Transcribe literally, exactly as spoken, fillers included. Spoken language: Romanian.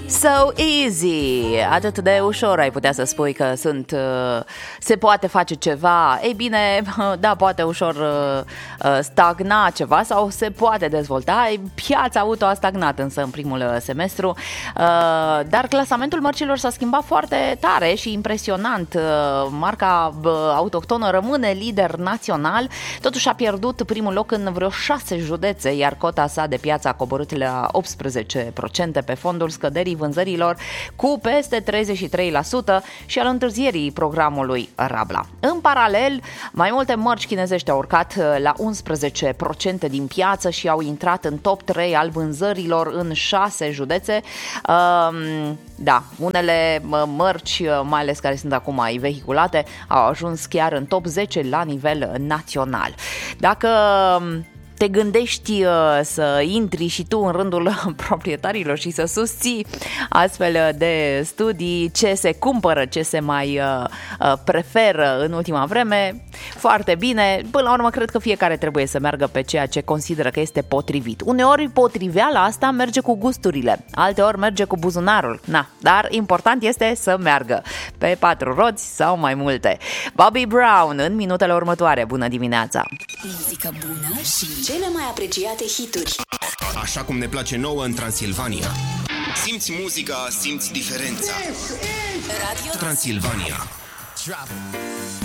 So easy, atât de ușor ai putea să spui că sunt, se poate face ceva. Ei bine, da, poate ușor stagna ceva sau se poate dezvolta. Piața auto a stagnat însă în primul semestru, dar clasamentul mărcilor s-a schimbat foarte tare și impresionant. Marca autohtonă rămâne lider național, totuși a pierdut primul loc în vreo șase județe, iar cota sa de piață a coborât la optsprezece la sută pe fondul scăderii vânzărilor cu peste treizeci și trei la sută și al întârzierii programului Rabla. În paralel, mai multe mărci chinezești au urcat la unsprezece la sută din piață și au intrat în top trei al vânzărilor în șase județe. Da, unele mărci, mai ales care sunt acum mai vehiculate, au ajuns chiar în top zece la nivel național. Dacă te gândești să intri și tu în rândul proprietarilor și să susții astfel de studii, ce se cumpără, ce se mai preferă în ultima vreme, foarte bine. Până la urmă, cred că fiecare trebuie să meargă pe ceea ce consideră că este potrivit. Uneori potriveala asta merge cu gusturile, alteori merge cu buzunarul. Na, dar important este să meargă pe patru roți sau mai multe. Bobby Brown în minutele următoare. Bună dimineața! Muzică bună și cele mai apreciate hituri. Așa cum ne place nouă în Transilvania. Simți muzica, simți diferența. Radio Transilvania.